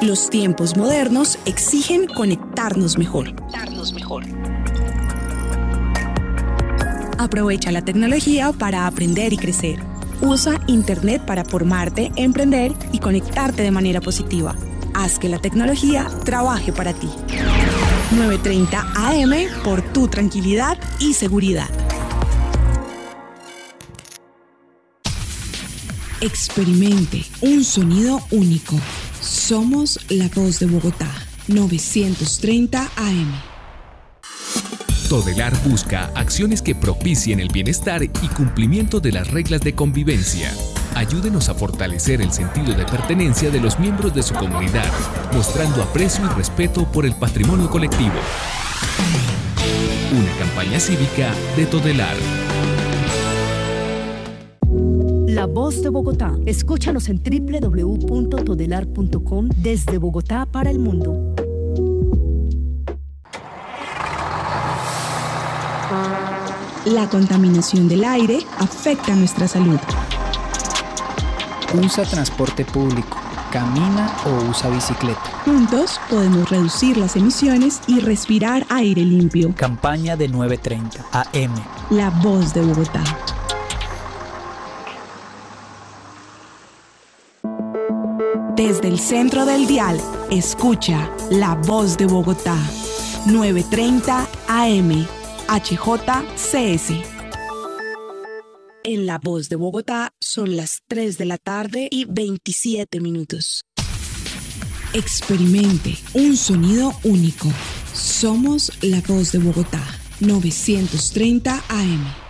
Los tiempos modernos exigen conectarnos mejor. Aprovecha la tecnología para aprender y crecer. Usa Internet para formarte, emprender y conectarte de manera positiva. Haz que la tecnología trabaje para ti. 9:30 AM por tu tranquilidad y seguridad. Experimente un sonido único. Somos La Voz de Bogotá. 930 AM. Todelar busca acciones que propicien el bienestar y cumplimiento de las reglas de convivencia. Ayúdenos a fortalecer el sentido de pertenencia de los miembros de su comunidad, mostrando aprecio y respeto por el patrimonio colectivo. Una campaña cívica de Todelar. La Voz de Bogotá. Escúchanos en www.todelar.com desde Bogotá para el mundo. La contaminación del aire afecta nuestra salud. Usa transporte público, camina o usa bicicleta. Juntos podemos reducir las emisiones y respirar aire limpio. Campaña de 9:30 AM. La Voz de Bogotá. Desde el centro del dial, escucha La Voz de Bogotá. 9:30 AM. HJCS. En La Voz de Bogotá son las 3 de la tarde y 27 minutos. Experimente un sonido único. Somos La Voz de Bogotá. 930 AM.